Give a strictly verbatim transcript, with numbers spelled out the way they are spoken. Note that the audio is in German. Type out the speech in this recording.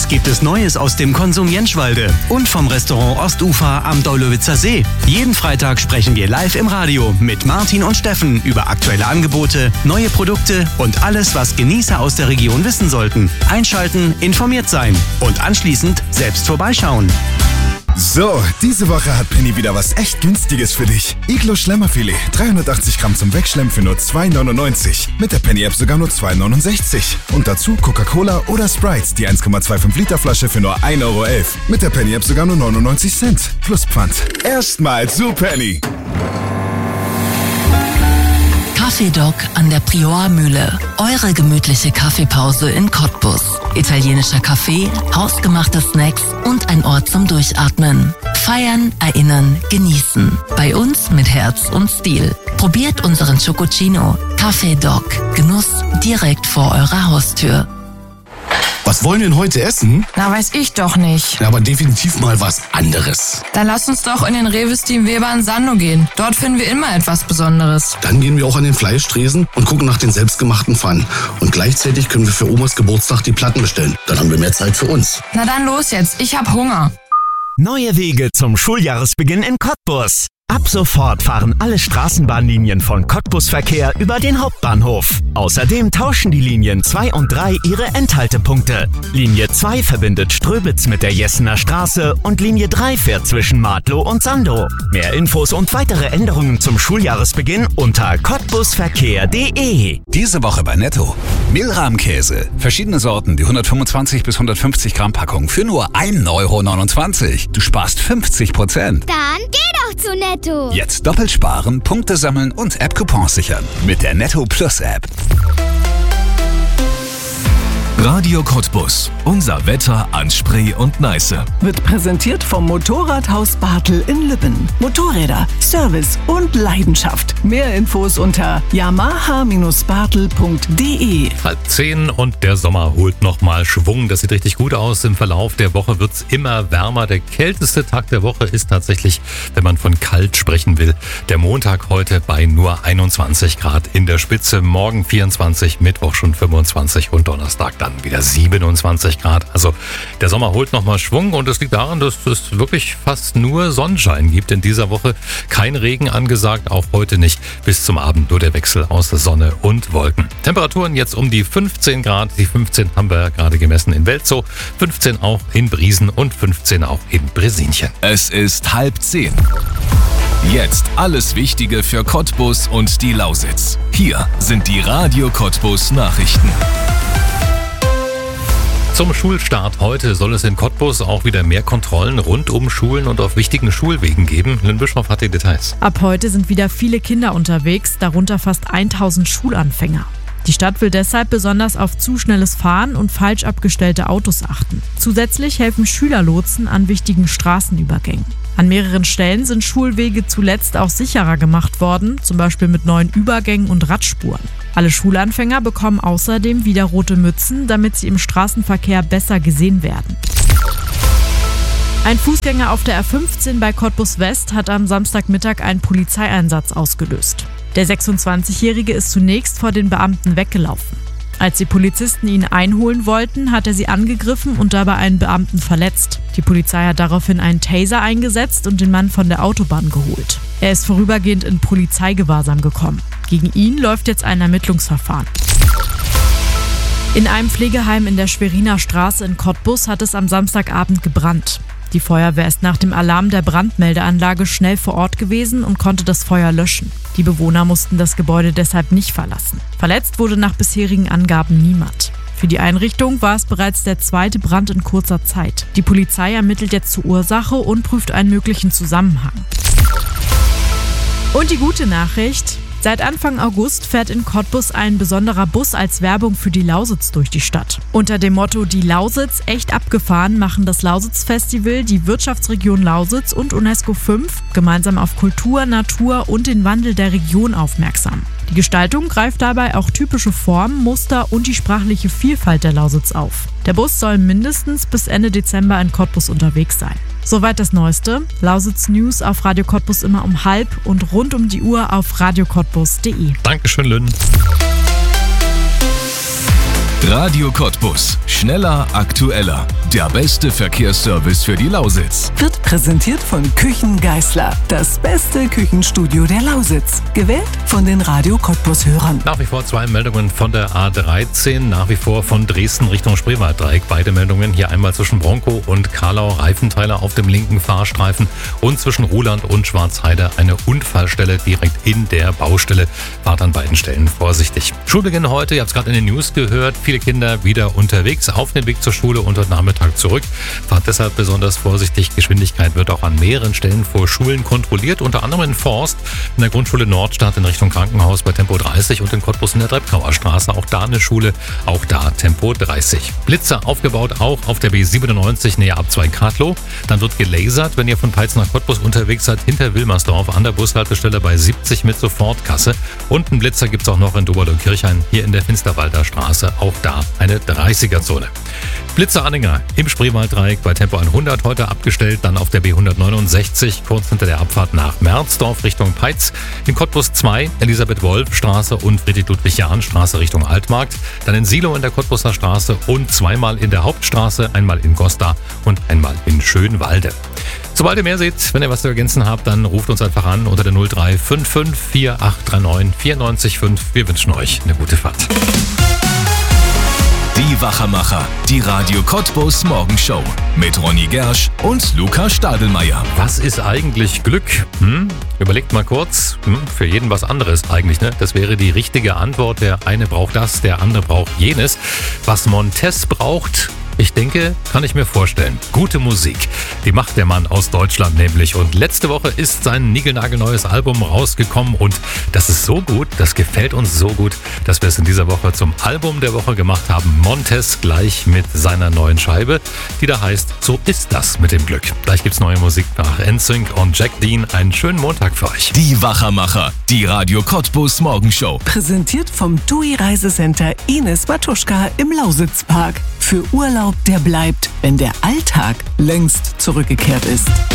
Was gibt es Neues aus dem Konsum Jentschwalde und vom Restaurant Ostufer am Daulowitzer See? Jeden Freitag sprechen wir live im Radio mit Martin und Steffen über aktuelle Angebote, neue Produkte und alles, was Genießer aus der Region wissen sollten. Einschalten, informiert sein und anschließend selbst vorbeischauen. So, diese Woche hat Penny wieder was echt Günstiges für dich. Iglo Schlemmerfilet, dreihundertachtzig Gramm zum Wegschlemmen für nur zwei neunundneunzig. Mit der Penny-App sogar nur zwei neunundsechzig. Und dazu Coca-Cola oder Sprite, die eins Komma fünfundzwanzig Liter Flasche für nur ein Euro elf. Mit der Penny-App sogar nur neunundneunzig Cent. Plus Pfand. Erstmal zu Penny. Kaffeedoc an der Priormühle. Eure gemütliche Kaffeepause in Cottbus. Italienischer Kaffee, hausgemachte Snacks und ein Ort zum Durchatmen. Feiern, erinnern, genießen. Bei uns mit Herz und Stil. Probiert unseren Chococino. Kaffeedoc. Genuss direkt vor eurer Haustür. Was wollen wir denn heute essen? Na, weiß ich doch nicht. Ja, aber definitiv mal was anderes. Dann lass uns doch in den Rewe Steam Weber in Sando gehen. Dort finden wir immer etwas Besonderes. Dann gehen wir auch an den Fleischtresen und gucken nach den selbstgemachten Pfannen. Und gleichzeitig können wir für Omas Geburtstag die Platten bestellen. Dann haben wir mehr Zeit für uns. Na dann los jetzt, ich hab Hunger. Neue Wege zum Schuljahresbeginn in Cottbus. Ab sofort fahren alle Straßenbahnlinien von Cottbus Verkehr über den Hauptbahnhof. Außerdem tauschen die Linien zwei und drei ihre Endhaltepunkte. Linie zwei verbindet Ströbitz mit der Jessener Straße und Linie drei fährt zwischen Martlow und Sando. Mehr Infos und weitere Änderungen zum Schuljahresbeginn unter cottbusverkehr punkt de. Diese Woche bei Netto. Mehlrahmkäse. Verschiedene Sorten, die hundertfünfundzwanzig bis hundertfünfzig Gramm Packung für nur ein Euro neunundzwanzig. Du sparst fünfzig Prozent. Dann geh doch zu Netto. Jetzt doppelt sparen, Punkte sammeln und App-Coupons sichern. Mit der Netto Plus App. Radio Cottbus. Unser Wetter an Spree und Neiße. Wird präsentiert vom Motorradhaus Bartel in Lübben. Motorräder, Service und Leidenschaft. Mehr Infos unter yamaha Bindestrich bartel punkt de. Halb zehn und der Sommer holt nochmal Schwung. Das sieht richtig gut aus. Im Verlauf der Woche wird es immer wärmer. Der kälteste Tag der Woche ist tatsächlich, wenn man von kalt sprechen will, der Montag heute bei nur einundzwanzig Grad in der Spitze. Morgen vierundzwanzig, Mittwoch schon fünfundzwanzig und Donnerstag dann wieder siebenundzwanzig Grad. Also der Sommer holt nochmal Schwung und es liegt daran, dass es wirklich fast nur Sonnenschein gibt in dieser Woche. Kein Regen angesagt, auch heute nicht. Bis zum Abend nur der Wechsel aus Sonne und Wolken. Temperaturen jetzt um die fünfzehn Grad. Die fünfzehn haben wir gerade gemessen in Welzow, fünfzehn auch in Briesen und fünfzehn auch in Bresinchen. Es ist halb zehn. Jetzt alles Wichtige für Cottbus und die Lausitz. Hier sind die Radio Cottbus Nachrichten. Zum Schulstart heute soll es in Cottbus auch wieder mehr Kontrollen rund um Schulen und auf wichtigen Schulwegen geben. Lynn Bischoff hat die Details. Ab heute sind wieder viele Kinder unterwegs, darunter fast tausend Schulanfänger. Die Stadt will deshalb besonders auf zu schnelles Fahren und falsch abgestellte Autos achten. Zusätzlich helfen Schülerlotsen an wichtigen Straßenübergängen. An mehreren Stellen sind Schulwege zuletzt auch sicherer gemacht worden, zum Beispiel mit neuen Übergängen und Radspuren. Alle Schulanfänger bekommen außerdem wieder rote Mützen, damit sie im Straßenverkehr besser gesehen werden. Ein Fußgänger auf der R fünfzehn bei Cottbus West hat am Samstagmittag einen Polizeieinsatz ausgelöst. Der sechsundzwanzigjährige ist zunächst vor den Beamten weggelaufen. Als die Polizisten ihn einholen wollten, hat er sie angegriffen und dabei einen Beamten verletzt. Die Polizei hat daraufhin einen Taser eingesetzt und den Mann von der Autobahn geholt. Er ist vorübergehend in Polizeigewahrsam gekommen. Gegen ihn läuft jetzt ein Ermittlungsverfahren. In einem Pflegeheim in der Schweriner Straße in Cottbus hat es am Samstagabend gebrannt. Die Feuerwehr ist nach dem Alarm der Brandmeldeanlage schnell vor Ort gewesen und konnte das Feuer löschen. Die Bewohner mussten das Gebäude deshalb nicht verlassen. Verletzt wurde nach bisherigen Angaben niemand. Für die Einrichtung war es bereits der zweite Brand in kurzer Zeit. Die Polizei ermittelt jetzt zur Ursache und prüft einen möglichen Zusammenhang. Und die gute Nachricht: Seit Anfang August fährt in Cottbus ein besonderer Bus als Werbung für die Lausitz durch die Stadt. Unter dem Motto „Die Lausitz echt abgefahren“ machen das Lausitz-Festival, die Wirtschaftsregion Lausitz und UNESCO fünf gemeinsam auf Kultur, Natur und den Wandel der Region aufmerksam. Die Gestaltung greift dabei auch typische Formen, Muster und die sprachliche Vielfalt der Lausitz auf. Der Bus soll mindestens bis Ende Dezember in Cottbus unterwegs sein. Soweit das Neueste. Lausitz News auf Radio Cottbus immer um halb und rund um die Uhr auf radio cottbus punkt de. Dankeschön, Lynn. Radio Cottbus. Schneller, aktueller. Der beste Verkehrsservice für die Lausitz. Wird präsentiert von Küchen Geisler. Das beste Küchenstudio der Lausitz. Gewählt von den Radio Cottbus-Hörern. Nach wie vor zwei Meldungen von der A dreizehn. Nach wie vor von Dresden Richtung Spreewalddreieck. Beide Meldungen hier einmal zwischen Bronkow und Karlau. Reifenteile auf dem linken Fahrstreifen. Und zwischen Ruhland und Schwarzheide eine Unfallstelle direkt in der Baustelle. Fahrt an beiden Stellen vorsichtig. Schulbeginn heute, ihr habt es gerade in den News gehört. Viele Kinder wieder unterwegs auf dem Weg zur Schule und heute Nachmittag zurück. Fahrt deshalb besonders vorsichtig. Geschwindigkeit wird auch an mehreren Stellen vor Schulen kontrolliert. Unter anderem in Forst, in der Grundschule Nordstadt in Richtung Krankenhaus bei Tempo dreißig und in Cottbus in der Treppkauer Straße. Auch da eine Schule, auch da Tempo dreißig. Blitzer aufgebaut auch auf der B siebenundneunzig näher ab zwei Kadlow. Dann wird gelasert, wenn ihr von Peitz nach Cottbus unterwegs seid, hinter Wilmersdorf an der Bushaltestelle bei siebzig mit Sofortkasse. Und einen Blitzer gibt es auch noch in Doberloh-Kirchhain hier in der Finsterwalder Straße. Auch da eine dreißiger-Zone. Blitzer-Anhänger im Spreewalddreieck bei Tempo hundert heute abgestellt, dann auf der B hundertneunundsechzig kurz hinter der Abfahrt nach Merzdorf Richtung Peitz. In Cottbus zwei Elisabeth-Wolf-Straße und Friedrich-Ludwig-Jahn-Straße Richtung Altmarkt. Dann in Silo in der Cottbuser Straße und zweimal in der Hauptstraße, einmal in Gosta und einmal in Schönwalde. Sobald ihr mehr seht, wenn ihr was zu ergänzen habt, dann ruft uns einfach an unter der null drei fünf fünf vier acht drei neun vier neun fünf. Wir wünschen euch eine gute Fahrt. Die Wachermacher, die Radio Cottbus Morgenshow mit Ronny Gersch und Luca Stadelmeier. Was ist eigentlich Glück? Hm? Überlegt mal kurz. Hm? Für jeden was anderes eigentlich, ne? Das wäre die richtige Antwort. Der eine braucht das, der andere braucht jenes. Was Montez braucht, ich denke, kann ich mir vorstellen. Gute Musik. Die macht der Mann aus Deutschland nämlich. Und letzte Woche ist sein niegelnagelneues Album rausgekommen. Und das ist so gut, das gefällt uns so gut, dass wir es in dieser Woche zum Album der Woche gemacht haben. Montez gleich mit seiner neuen Scheibe, die da heißt So ist das mit dem Glück. Gleich gibt's neue Musik nach N Sync und Jack Dean. Einen schönen Montag für euch. Die Wachermacher, die Radio Cottbus Morgenshow. Präsentiert vom T U I Reisecenter Ines Matuschka im Lausitzpark. Für Urlaub, der bleibt, wenn der Alltag längst zurückgekehrt ist.